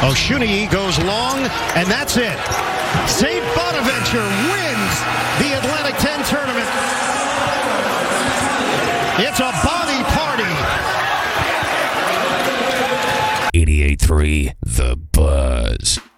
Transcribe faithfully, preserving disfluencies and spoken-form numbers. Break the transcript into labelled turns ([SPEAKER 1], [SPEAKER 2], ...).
[SPEAKER 1] Oshuni goes long, and that's it. Saint Bonaventure wins the Atlantic ten tournament. It's a body party.
[SPEAKER 2] eighty-eight point three The Buzz.